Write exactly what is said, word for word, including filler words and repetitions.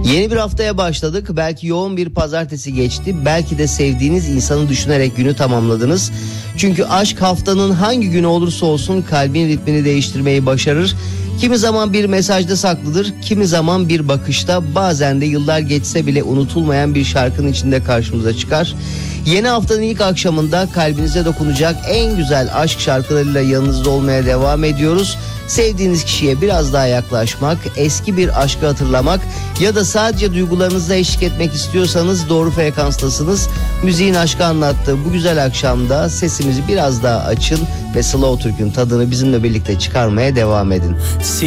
Yeni bir haftaya başladık. Belki yoğun bir pazartesi geçti. Belki de sevdiğiniz insanı düşünerek günü tamamladınız. Çünkü aşk haftanın hangi günü olursa olsun kalbin ritmini değiştirmeyi başarır. Kimi zaman bir mesajda saklıdır, kimi zaman bir bakışta, bazen de yıllar geçse bile unutulmayan bir şarkının içinde karşımıza çıkar. Yeni haftanın ilk akşamında kalbinize dokunacak en güzel aşk şarkılarıyla yanınızda olmaya devam ediyoruz. Sevdiğiniz kişiye biraz daha yaklaşmak, eski bir aşkı hatırlamak ya da sadece duygularınızla eşlik etmek istiyorsanız doğru frekanstasınız. Müziğin aşkı anlattığı bu güzel akşamda sesimizi biraz daha açın ve Slow Türk'ün tadını bizimle birlikte çıkarmaya devam edin.